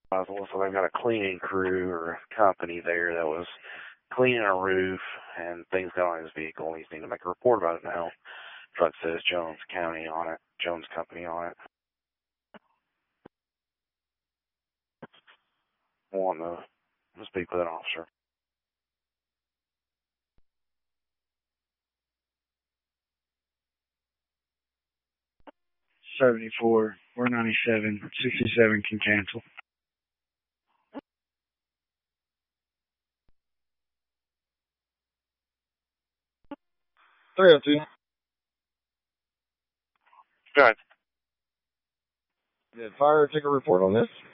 So they've got a cleaning crew or a company there that was cleaning a roof, and things got on his vehicle, and he's need to make a report about it now. Truck says Jones County on it, Jones Company on it. Want to speak with an officer. 74, 497, 67 can cancel. 302. Go ahead. Did fire take a report on this?